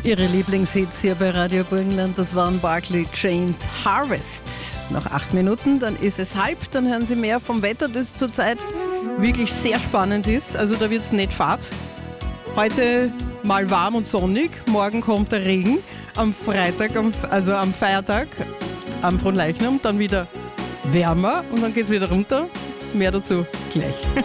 Ihre Lieblingshits hier bei Radio Burgenland, das waren Barclay Janes Harvest. Noch 8 Minuten, dann ist es halb, dann hören Sie mehr vom Wetter, das zurzeit wirklich sehr spannend ist. Also da wird es nicht fad. Heute mal warm und sonnig, morgen kommt der Regen. Am Freitag, also am Feiertag, am Fronleichnam, dann wieder wärmer und dann geht es wieder runter. Mehr dazu gleich.